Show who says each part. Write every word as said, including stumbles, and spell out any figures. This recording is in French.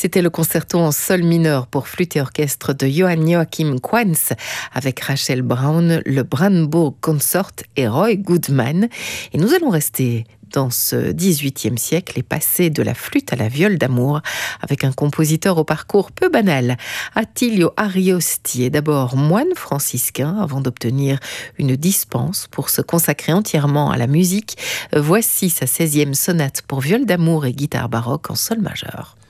Speaker 1: C'était le concerto en sol mineur pour flûte et orchestre de Johann Joachim Quantz avec Rachel Brown, le Brandenburg Consort et Roy Goodman. Et nous allons rester dans ce dix-huitième siècle et passer de la flûte à la viole d'amour avec un compositeur au parcours peu banal. Attilio Ariosti est d'abord moine franciscain avant d'obtenir une dispense pour se consacrer entièrement à la musique. Voici sa seizième sonate pour viole d'amour et guitare baroque en sol majeur.